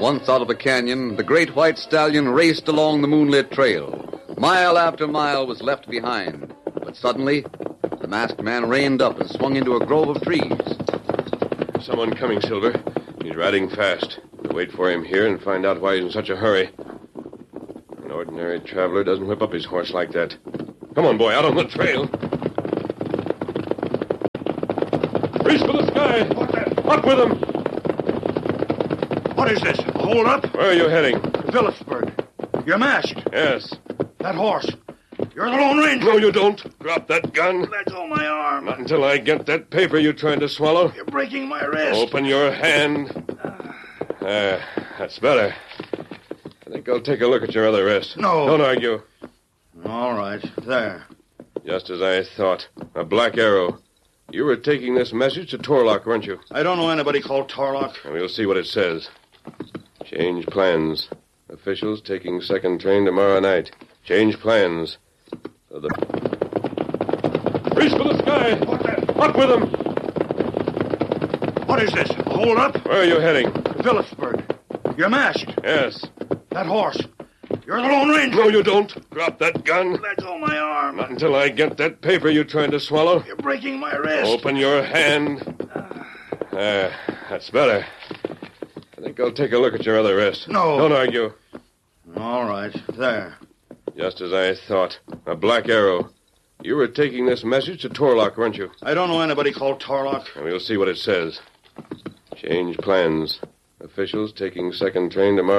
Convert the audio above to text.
Once out of the canyon, the great white stallion raced along the moonlit trail. Mile after mile was left behind. But suddenly, the masked man reined up and swung into a grove of trees. Someone coming, Silver. He's riding fast. We'll wait for him here and find out why he's in such a hurry. An ordinary traveler doesn't whip up his horse like that. Come on, boy, out on the trail. Reach for the sky. What the? Up with him. What is this? Hold up. Where are you heading? Phillipsburg. You're masked. Yes. That horse. You're the Lone Ranger. No, you don't. Drop that gun. Let go my arm. Not until I get that paper you tried to swallow. You're breaking my wrist. Open your hand. That's better. I think I'll take a look at your other wrist. No. Don't argue. All right. There. Just as I thought. A black arrow. You were taking this message to Torlock, weren't you? I don't know anybody called Torlock. And we'll see what it says. Change plans. Officials taking second train tomorrow night. Change plans. So Reach for the sky. What the? Up with him. What is this? Hold up. Where are you heading? Phillipsburg. You're masked. Yes. That horse. You're the Lone Ranger. No, you don't. Drop that gun. Let go my arm. Not until I get that paper you tried to swallow. You're breaking my wrist. Open your hand. That's better. I think I'll take a look at your other wrist. No. Don't argue. All right. There. Just as I thought. A black arrow. You were taking this message to Torlock, weren't you? I don't know anybody called Torlock. And we'll see what it says. Change plans. Officials taking second train tomorrow.